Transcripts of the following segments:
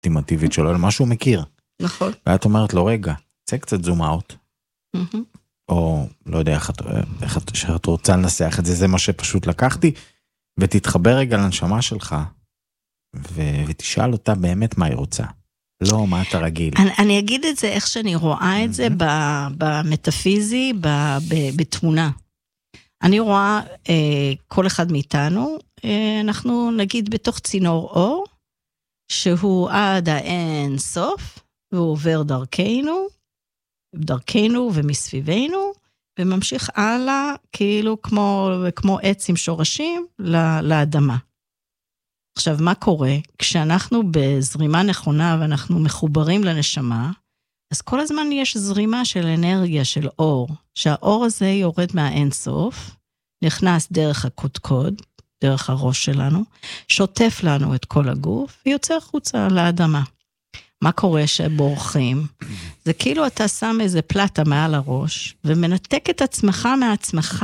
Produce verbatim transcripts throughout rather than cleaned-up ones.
האולטימטיבית שלו, למה שהוא מכיר. נכון. ואת אומרת לו, רגע, צא קצת זום אאוט, או לא יודע איך את, איך את, שאת רוצה לנסח את זה, זה מה שפשוט לקחתי, ותתחבר רגע לנשמה שלך, ו- ותשאל אותה באמת מה היא רוצה. לא, מה אתה רגיל. אני, אני אגיד את זה איך שאני רואה את זה ב- במטאפיזי, ב- ב- בתמונה. אני רואה אה, כל אחד מאיתנו, אה, אנחנו נגיד בתוך צינור אור, שהוא עד האין סוף, והוא עובר דרכנו, דרכנו ומסביבנו, וממשיך הלאה, כאילו כמו, כמו עץ עם שורשים, לאדמה. עכשיו, מה קורה? כשאנחנו בזרימה נכונה, ואנחנו מחוברים לנשמה, אז כל הזמן יש זרימה של אנרגיה, של אור, שהאור הזה יורד מהאין סוף, נכנס דרך הקודקוד, דרך הראש שלנו, שוטף לנו את כל הגוף, ויוצא חוצה לאדמה. מה קורה שבורחים? זה כאילו אתה שם איזה פלטה מעל הראש, ומנתק את עצמך מעצמך,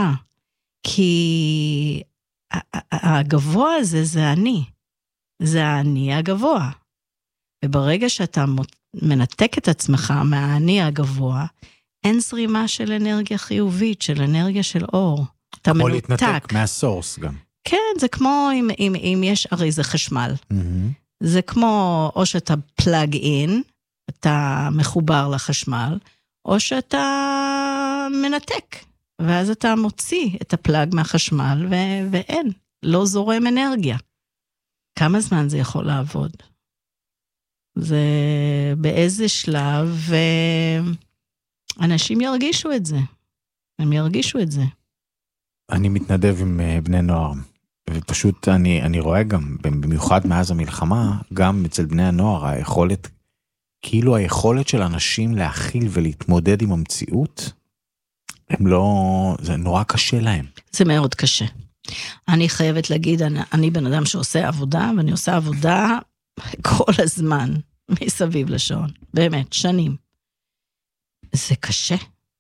כי הגבוה הזה זה אני, זה האני הגבוה. וברגע שאתה מנתק את עצמך מהאני הגבוה, אין זרימה של אנרגיה חיובית, של אנרגיה של אור. אתה יכול מנותק. להתנתק מהסורס גם. כן, זה כמו אם, אם, אם יש, הרי זה חשמל. Mm-hmm. זה כמו, או שאתה פלאג אין, אתה מחובר לחשמל, או שאתה מנתק, ואז אתה מוציא את הפלאג מהחשמל, ו- ואין, לא זורם אנרגיה. כמה זמן זה יכול לעבוד? זה באיזה שלב, אנשים ירגישו את זה. הם ירגישו את זה. אני מתנדב עם בני נוער, ופשוט אני, אני רואה גם, במיוחד מאז המלחמה, גם אצל בני הנוער, היכולת, כאילו היכולת של אנשים להכיל ולהתמודד עם המציאות, הם לא, זה נורא קשה להם. זה מאוד קשה. אני חייבת להגיד, אני, אני בן אדם שעושה עבודה, ואני עושה עבודה כל הזמן, מסביב לשעון, באמת, שנים. זה קשה.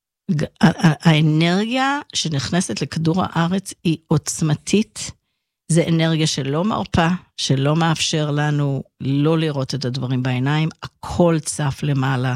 האנרגיה שנכנסת לכדור הארץ היא עוצמתית, זה אנרגיה שלא מרפה, שלא מאפשר לנו לא לראות את הדברים בעיניים, הכל צף למעלה,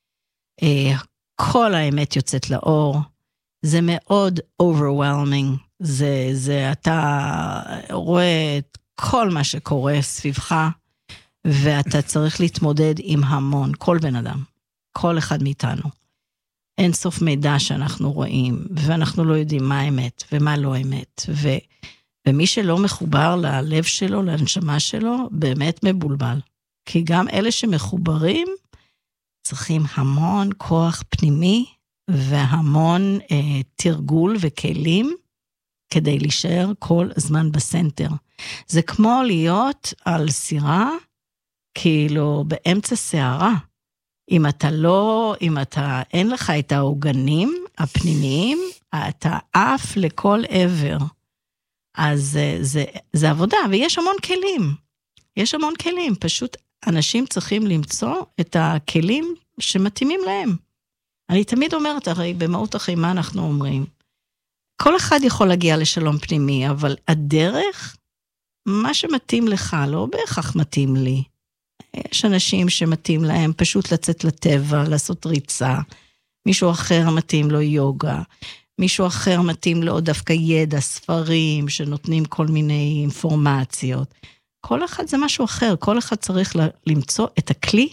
כל האמת יוצאת לאור, זה מאוד overwhelming, זה, זה אתה רואה את כל מה שקורה סביבך, ואתה צריך להתמודד עם המון, כל בן אדם, כל אחד מאיתנו. אין סוף מידע שאנחנו רואים, ואנחנו לא יודעים מה האמת ומה לא האמת, ו, ומי שלא מחובר ללב שלו, לנשמה שלו, באמת מבולבל. כי גם אלה שמחוברים, צריכים המון כוח פנימי, והמון אה, תרגול וכלים, כדי להישאר כל הזמן בסנטר. זה כמו להיות על סירה, כאילו באמצע שערה. אם אתה לא, אם אתה, אין לך את העוגנים הפנימיים, אתה עף לכל עבר. אז זה, זה, זה עבודה, ויש המון כלים. יש המון כלים, פשוט אנשים צריכים למצוא את הכלים שמתאימים להם. אני תמיד אומרת, הרי במהות החיים מה אנחנו אומרים? כל אחד יכול להגיע לשלום פנימי, אבל הדרך, מה שמתאים לך, לא בהכרח מתאים לי. יש אנשים שמתאים להם פשוט לצאת לטבע, לעשות ריצה. מישהו אחר מתאים לו יוגה. מישהו אחר מתאים לו דווקא ידע, ספרים, שנותנים כל מיני אינפורמציות. כל אחד זה משהו אחר, כל אחד צריך למצוא את הכלי,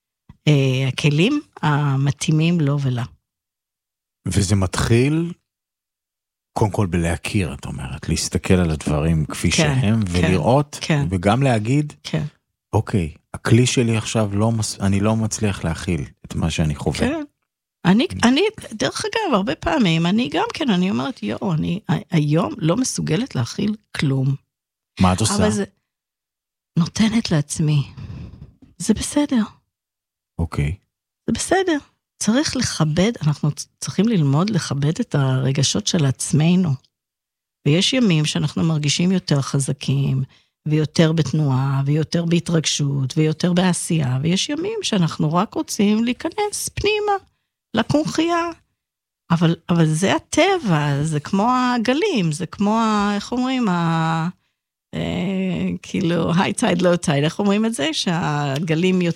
הכלים המתאימים לו ולה. וזה מתחיל, קודם כל בלהכיר, את אומרת, להסתכל על הדברים כפי כן, שהם, ולראות, כן. וגם להגיד, כן. אוקיי, הכלי שלי עכשיו, לא, אני לא מצליח להכיל את מה שאני חווה. כן. אני, אני, דרך אגב, הרבה פעמים, אני גם כן, אני אומרת, יו, אני היום לא מסוגלת להכיל כלום. מה את עושה? אבל זה נותנת לעצמי. זה בסדר. אוקיי. זה בסדר. צריך לכבד, אנחנו צריכים ללמוד לכבד את הרגשות של עצמנו. ויש ימים שאנחנו מרגישים יותר חזקים, ויותר בתנועה, ויותר בהתרגשות, ויותר בעשייה, ויש ימים שאנחנו רק רוצים להיכנס פנימה, לקונחייה. אבל, אבל זה הטבע, זה כמו הגלים, זה כמו, איך אומרים, כאילו, היי טייד, לא טייד, איך אומרים את זה? שהגלים